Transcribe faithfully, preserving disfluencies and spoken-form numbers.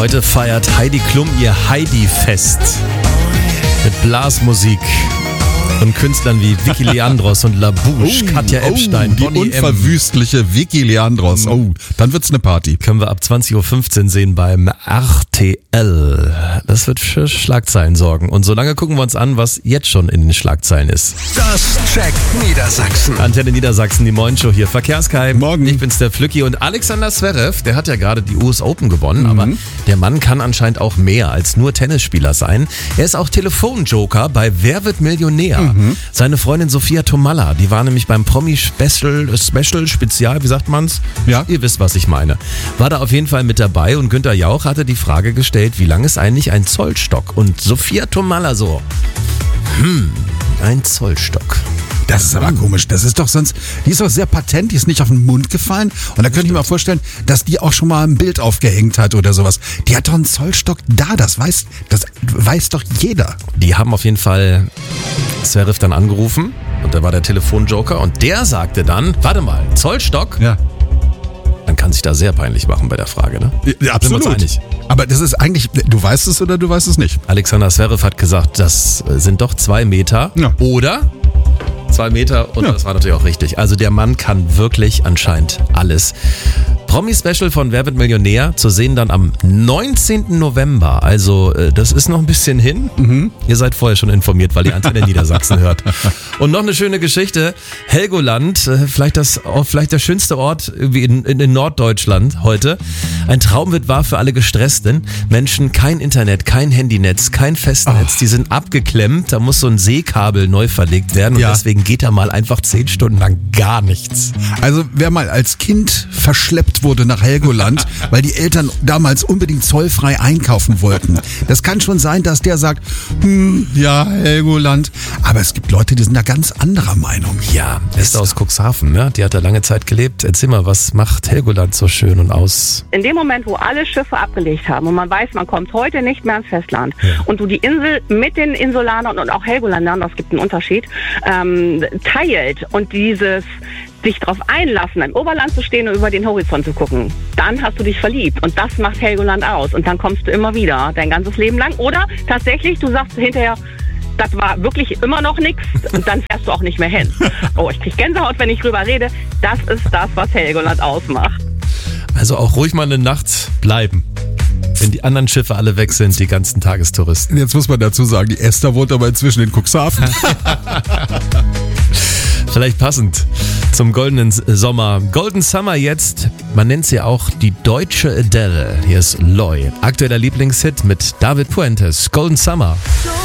Heute feiert Heidi Klum ihr Heidi-Fest mit Blasmusik von Künstlern wie Vicky Leandros und La Bouche, oh, Katja Epstein, oh, die Bonnie unverwüstliche M. Vicky Leandros. Oh, dann wird's eine Party. Können wir ab zwanzig Uhr fünfzehn sehen beim R T L. Das wird für Schlagzeilen sorgen. Und solange gucken wir uns an, was jetzt schon in den Schlagzeilen ist. Das checkt Niedersachsen. Antenne Niedersachsen, die Morgenshow hier. Verkehrskeim. Morgen. Ich bin's, der Flücki. Und Alexander Zverev, der hat ja gerade die U S Open gewonnen, mhm. aber der Mann kann anscheinend auch mehr als nur Tennisspieler sein. Er ist auch Telefonjoker bei Wer wird Millionär? Mhm. Seine Freundin Sophia Tomalla, die war nämlich beim Promi-Special, Special, Spezial, wie sagt man's? Ja. Ihr wisst, was ich meine. War da auf jeden Fall mit dabei und Günther Jauch hatte die Frage gestellt, wie lang ist eigentlich ein Zollstock? Und Sophia Tomalla so, hm, ein Zollstock. Das ist aber komisch. Das ist doch sonst, die ist doch sehr patent, die ist nicht auf den Mund gefallen. Und da könnte ich mir mal vorstellen, dass die auch schon mal ein Bild aufgehängt hat oder sowas. Die hat doch einen Zollstock da, das weiß, das weiß doch jeder. Die haben auf jeden Fall Zverev dann angerufen und da war der Telefonjoker und der sagte dann, warte mal, Zollstock? Ja. Man kann sich da sehr peinlich machen bei der Frage, ne? Ja, absolut. Aber das ist eigentlich, du weißt es oder du weißt es nicht. Alexander Zverev hat gesagt, das sind doch zwei Meter. Ja. Oder zwei Meter und ja. Das war natürlich auch richtig. Also der Mann kann wirklich anscheinend alles. Promi-Special von Wer wird Millionär zu sehen dann am neunzehnten November. Also das ist noch ein bisschen hin. Mhm. Ihr seid vorher schon informiert, weil ihr Antenne Niedersachsen hört. Und noch eine schöne Geschichte. Helgoland, vielleicht, das, vielleicht der schönste Ort in, in, in Norddeutschland heute. Ein Traum wird wahr für alle gestressten Menschen. Kein Internet, kein Handynetz, kein Festnetz. Oh. Die sind abgeklemmt. Da muss so ein Seekabel neu verlegt werden. Und ja. deswegen geht da mal einfach zehn Stunden lang gar nichts. Also wer mal als Kind verschleppt wurde nach Helgoland, weil die Eltern damals unbedingt zollfrei einkaufen wollten. Das kann schon sein, dass der sagt, hm, ja, Helgoland. Aber es gibt Leute, die sind da ganz anderer Meinung. Ja, ist aus Cuxhaven, ne? Die hat da lange Zeit gelebt. Erzähl mal, was macht Helgoland so schön und aus? In dem Moment, wo alle Schiffe abgelegt haben und man weiß, man kommt heute nicht mehr ans Festland ja. und du die Insel mit den Insulanern und auch Helgolandern, das gibt einen Unterschied, ähm, teilt und dieses sich darauf einlassen, im Oberland zu stehen und über den Horizont zu gucken, dann hast du dich verliebt und das macht Helgoland aus und dann kommst du immer wieder, dein ganzes Leben lang. Oder tatsächlich, du sagst hinterher, das war wirklich immer noch nichts und dann fährst du auch nicht mehr hin. Oh, ich krieg Gänsehaut, wenn ich drüber rede. Das ist das, was Helgoland ausmacht. Also auch ruhig mal eine Nacht bleiben. Wenn die anderen Schiffe alle weg sind, die ganzen Tagestouristen. Jetzt muss man dazu sagen, die Esther wohnt aber inzwischen in Cuxhaven. Vielleicht passend zum goldenen Sommer. Golden Summer jetzt, man nennt sie auch die deutsche Adele. Hier ist Loy. Aktueller Lieblingshit mit David Puentes. Golden Summer.